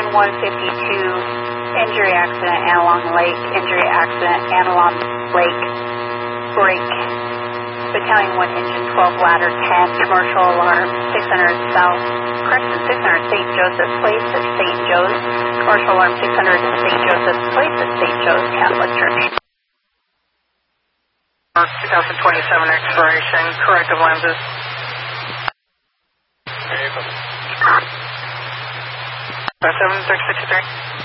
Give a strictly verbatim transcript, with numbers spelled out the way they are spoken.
one fifty-two, injury accident, Analog Lake, injury accident, Analog Lake, break. Battalion one, engine twelve, ladder ten, commercial alarm, six hundred South, correction, six hundred Saint Joseph's Place at Saint Joe's, commercial alarm six hundred Saint Joseph's Place at Saint Joe's Catholic Church. twenty twenty-seven expiration, corrective lenses. seven six six three.